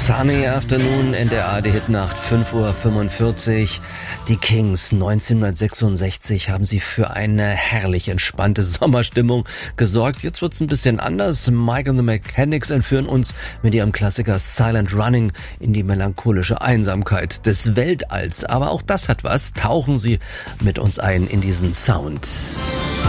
Sunny Afternoon in der ARD-Hitnacht, 5:45 Uhr. Die Kings, 1966 haben sie für eine herrlich entspannte Sommerstimmung gesorgt. Jetzt wird's ein bisschen anders. Mike and the Mechanics entführen uns mit ihrem Klassiker Silent Running in die melancholische Einsamkeit des Weltalls. Aber auch das hat was. Tauchen Sie mit uns ein in diesen Sound.